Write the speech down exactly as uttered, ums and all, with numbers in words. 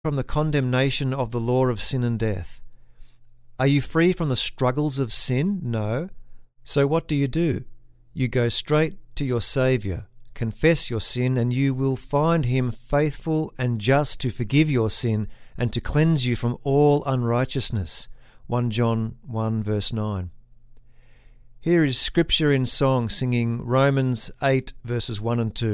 from the condemnation of the law of sin and death? Are you free from the struggles of sin? No. So what do you do? You go straight to your Saviour, confess your sin, and you will find him faithful and just to forgive your sin and to cleanse you from all unrighteousness. First John one verse nine. Here is Scripture in song singing Romans eight verses one and two.